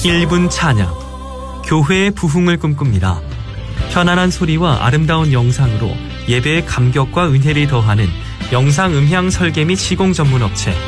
1분 찬양, 교회의 부흥을 꿈꿉니다. 편안한 소리와 아름다운 영상으로 예배의 감격과 은혜를 더하는 영상 음향 설계 및 시공 전문 업체